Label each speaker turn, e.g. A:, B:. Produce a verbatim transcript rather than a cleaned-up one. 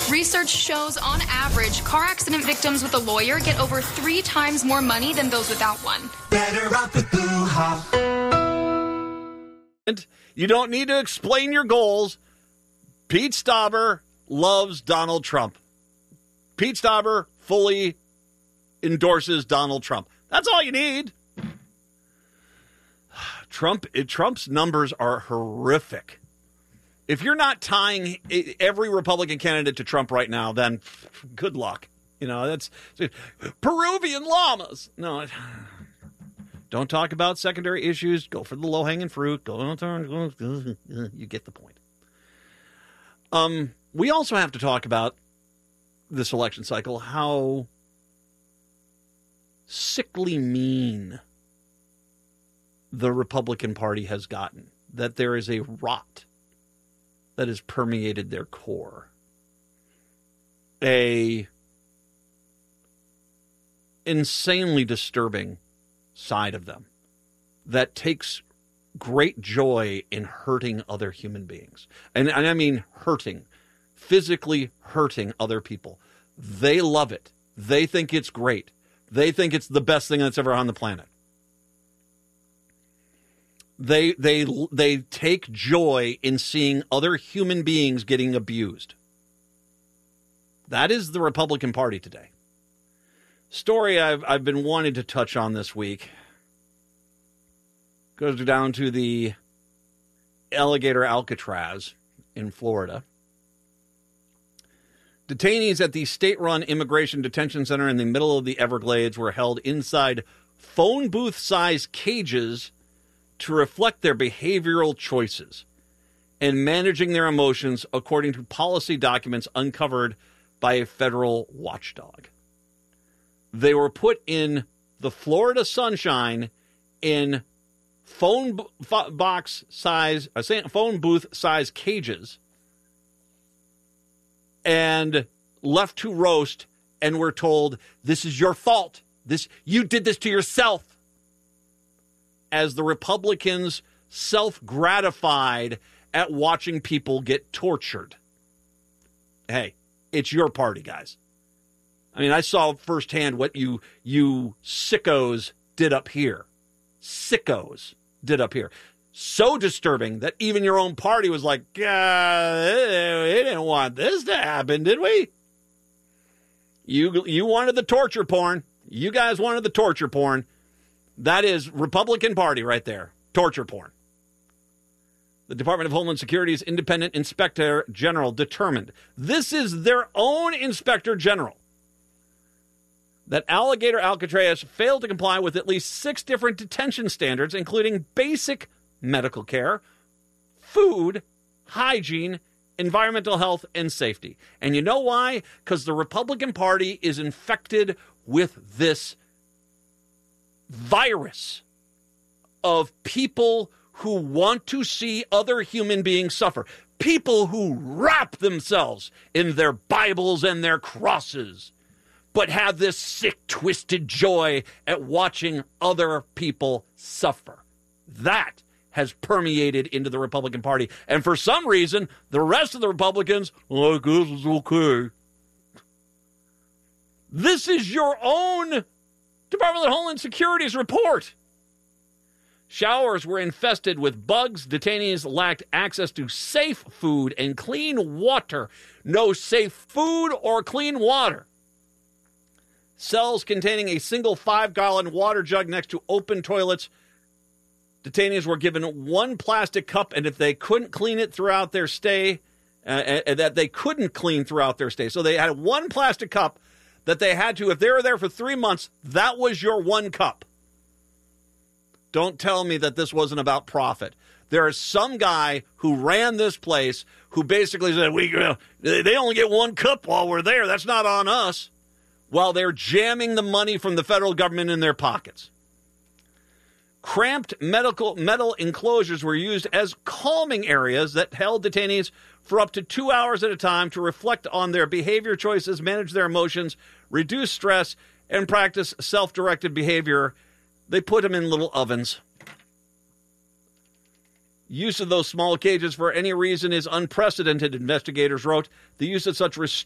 A: Research shows, on average, car accident victims with a lawyer get over three times more money than those without one.
B: Better off with Blue Hop.
C: You don't need to explain your goals. Pete Stauber loves Donald Trump. Pete Stauber fully endorses Donald Trump. That's all you need. Trump, Trump's numbers are horrific. If you're not tying every Republican candidate to Trump right now, then good luck. You know, that's Peruvian llamas. No, don't talk about secondary issues. Go for the low-hanging fruit. Go, you get the point. Um, we also have to talk about this election cycle, how sickly mean the Republican Party has gotten, that there is a rot that has permeated their core. A insanely disturbing side of them that takes great joy in hurting other human beings. And, and I mean hurting, physically hurting other people. They love it. They think it's great. They think it's the best thing that's ever on the planet. They they they take joy in seeing other human beings getting abused. That is the Republican Party today. Story I've I've been wanting to touch on this week goes down to the Alligator Alcatraz in Florida. Detainees at the state-run immigration detention center in the middle of the Everglades were held inside phone booth-sized cages to reflect their behavioral choices and managing their emotions according to policy documents uncovered by a federal watchdog. They were put in the Florida sunshine in phone box size, phone booth size cages and left to roast, and were told, this is your fault. This, you did this to yourself. As the Republicans self-gratified at watching people get tortured. Hey, it's your party, guys. I mean, I saw firsthand what you you sickos did up here. Sickos did up here. So disturbing that even your own party was like, yeah, we didn't want this to happen, did we? You, you wanted the torture porn. You guys wanted the torture porn. That is Republican Party right there. Torture porn. The Department of Homeland Security's independent inspector general determined, this is their own inspector general, that Alligator Alcatraz failed to comply with at least six different detention standards, including basic medical care, food, hygiene, environmental health, and safety. And you know why? Because the Republican Party is infected with this virus of people who want to see other human beings suffer. People who wrap themselves in their Bibles and their crosses, but have this sick, twisted joy at watching other people suffer. That has permeated into the Republican Party. And for some reason, the rest of the Republicans, oh, I guess it's okay. This is your own Department of Homeland Security's report. Showers were infested with bugs. Detainees lacked access to safe food and clean water. No safe food or clean water. Cells containing a single five-gallon water jug next to open toilets. Detainees were given one plastic cup, and if they couldn't clean it throughout their stay, uh, uh, that they couldn't clean throughout their stay. So they had one plastic cup that they had to, if they were there for three months, that was your one cup. Don't tell me that this wasn't about profit. There is some guy who ran this place who basically said, "We uh, they only get one cup while we're there. That's not on us." While they're jamming the money from the federal government in their pockets. Cramped medical metal enclosures were used as calming areas that held detainees for up to two hours at a time to reflect on their behavior choices, manage their emotions, reduce stress, and practice self-directed behavior. They put them in little ovens. Use of those small cages for any reason is unprecedented, investigators wrote. The use of such restrictions